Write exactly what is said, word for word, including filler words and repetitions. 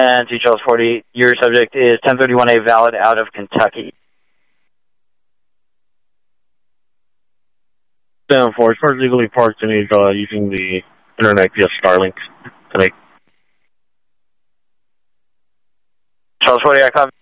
And to Charles forty, your subject is ten thirty-one A valid out of Kentucky. seven four, it's legally parked and he's uh, using the internet via Starlink today. Charles forty, I copy.